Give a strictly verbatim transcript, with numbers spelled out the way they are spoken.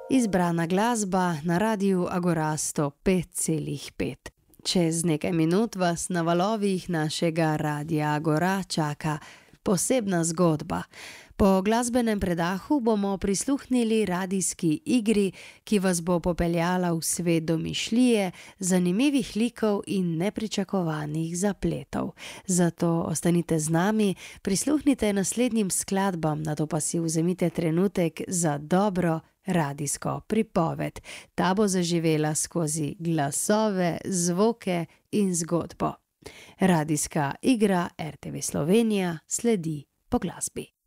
Izbrana glasba na Radiu Agora sto pet celih pet. Čez nekaj minut vas na valovih našega Radia Agora čaka posebna zgodba. Po glasbenem predahu bomo prisluhnili radijski igri, ki vas bo popeljala v svet domišljije, zanimivih likov in nepričakovanih zapletov. Zato ostanite z nami, prisluhnite naslednjim skladbam, nato pa si vzemite trenutek za dobro radijsko pripoved. Ta bo zaživela skozi glasove, zvoke in zgodbo. Radijska igra R T V Slovenija sledi po glasbi.